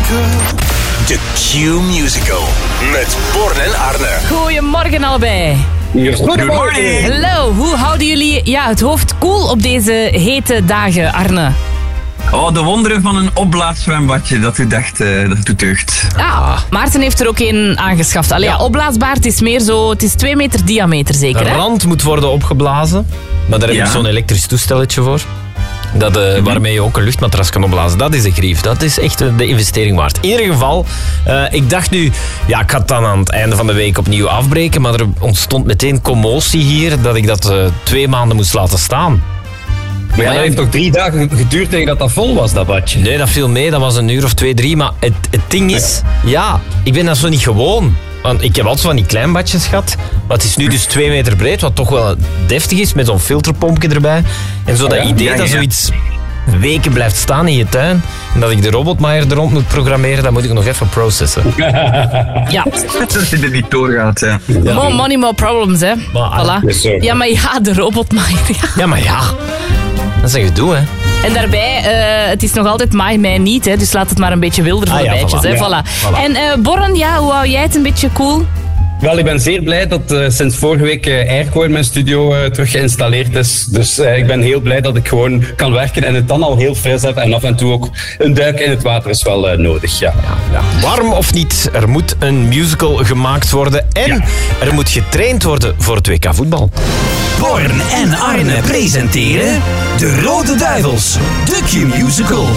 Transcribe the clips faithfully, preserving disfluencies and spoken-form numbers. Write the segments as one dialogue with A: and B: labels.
A: De Q-musical met Born en Arne.
B: Goedemorgen allebei.
C: Goedemorgen.
B: Hallo, hoe houden jullie ja, het hoofd koel op deze hete dagen, Arne?
C: Oh, de wonderen van een opblaaszwembadje, dat u dacht, uh, dat doet deugd.
B: Ah, Maarten heeft er ook een aangeschaft. Allee, ja. Ja, opblaasbaar, het is meer zo, het is twee meter diameter zeker,
D: de
B: hè?
D: De rand moet worden opgeblazen, maar daar heb je ja. zo'n elektrisch toestelletje voor. Dat, uh, mm-hmm. Waarmee je ook een luchtmatras kan opblazen. Dat is een grief. Dat is echt de investering waard. In ieder geval, uh, ik dacht nu... Ja, ik ga het dan aan het einde van de week opnieuw afbreken, maar er ontstond meteen commotie hier dat ik dat uh, twee maanden moest laten staan.
E: Maar ja, dat heeft toch drie dagen geduurd tegen dat dat vol was, dat badje?
D: Nee, dat viel mee. Dat was een uur of twee, drie. Maar het, het ding is... Ja, ik ben dat zo niet gewoon. Want ik heb altijd van die klein badjes gehad. Maar het is nu dus twee meter breed, wat toch wel deftig is, met zo'n filterpompje erbij. En zo dat ja, idee ja, ja. dat zoiets weken blijft staan in je tuin en dat ik de robotmaaier er rond moet programmeren, dat moet ik nog even processen.
B: Ja.
C: Dat het er niet doorgaat, ja.
B: ja. More money, more problems, hè.
D: Maar,
B: voilà.
D: yes,
B: ja, maar ja, de robotmaaier. Ja,
D: ja maar ja. Dat is een gedoe, hè.
B: En daarbij, uh, het is nog altijd maai mij niet, hè, dus laat het maar een beetje wilder voor ah, de ja, bijtjes. Voilà. Hè,
E: ja.
B: voilà. Voilà. En uh, Borren, ja, hoe hou jij het een beetje cool?
E: Wel, ik ben zeer blij dat uh, sinds vorige week uh, airco in mijn studio uh, terug geïnstalleerd is. Dus uh, ik ben heel blij dat ik gewoon kan werken en het dan al heel fris heb. En af en toe ook een duik in het water is wel uh, nodig, ja.
D: Ja, ja. Warm of niet, er moet een musical gemaakt worden. En ja. er moet getraind worden voor het W K voetbal.
A: Born en Arne presenteren De Rode Duivels, de Q-musical.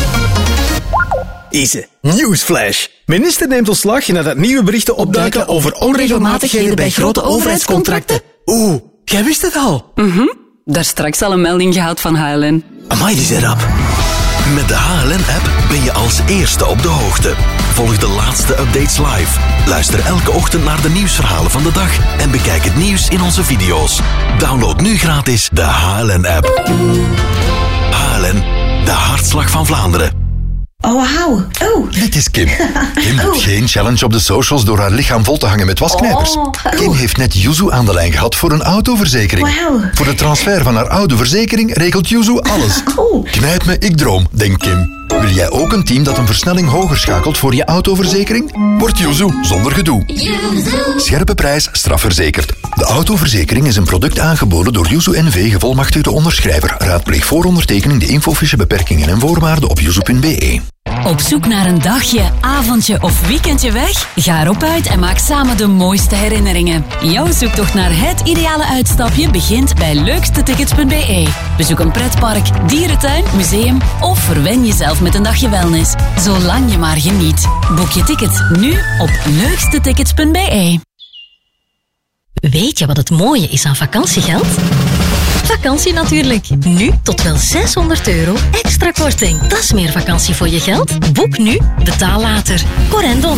F: Easy. Newsflash. Minister neemt ontslag nadat nieuwe berichten opduiken over onregelmatigheden bij grote overheidscontracten. Oeh, jij wist het al?
G: Mhm. Daar straks al een melding gehad van H L N.
F: Amai, die zit rap.
A: Met de H L N-app ben je als eerste op de hoogte. Volg de laatste updates live. Luister elke ochtend naar de nieuwsverhalen van de dag en bekijk het nieuws in onze video's. Download nu gratis de H L N-app. H L N, de hartslag van Vlaanderen.
H: Oh, wauw. Oh.
I: Dit is Kim. Kim doet oh. geen challenge op de socials door haar lichaam vol te hangen met wasknijpers. Oh. Oh. Kim heeft net Yuzu aan de lijn gehad voor een autoverzekering.
H: Wow.
I: Voor de transfer van haar oude verzekering regelt Yuzu alles.
H: Oh.
I: Knijp me, ik droom, denkt Kim. Wil jij ook een team dat een versnelling hoger schakelt voor je autoverzekering? Word Yuzu zonder gedoe. Yuzu. Scherpe prijs, strafverzekerd. De autoverzekering is een product aangeboden door Yuzu N V, gevolmachtigde onderschrijver. Raadpleeg voor ondertekening de infofiche beperkingen en voorwaarden op yuzu punt b e.
G: Op zoek naar een dagje, avondje of weekendje weg? Ga erop uit en maak samen de mooiste herinneringen. Jouw zoektocht naar het ideale uitstapje begint bij leukste tickets punt b e. Bezoek een pretpark, dierentuin, museum of verwen jezelf met een dagje wellness. Zolang je maar geniet. Boek je ticket nu op leukste tickets punt b e.
J: Weet je wat het mooie is aan vakantiegeld? Vakantie natuurlijk. Nu tot wel zeshonderd euro extra korting. Dat is meer vakantie voor je geld. Boek nu, betaal later. Corendon.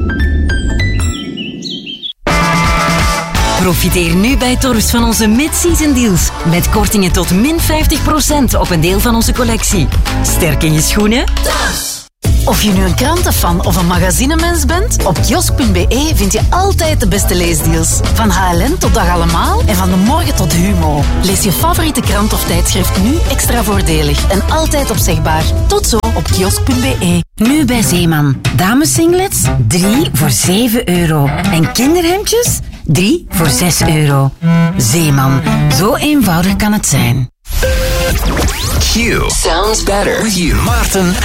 G: Profiteer nu bij Torfs van onze mid-season deals. Met kortingen tot min vijftig procent op een deel van onze collectie. Sterk in je schoenen? Torfs! Of je nu een krantenfan of een magazinemens bent, op kiosk punt b e vind je altijd de beste leesdeals. Van H L N tot Dag Allemaal en van de morgen tot Humo. Lees je favoriete krant of tijdschrift nu extra voordelig en altijd opzegbaar. Tot zo op kiosk punt b e. Nu bij Zeeman. Damessinglets, drie voor zeven euro. En kinderhemdjes, drie voor zes euro. Zeeman. Zo eenvoudig kan het zijn.
A: Q sounds better with you. Maarten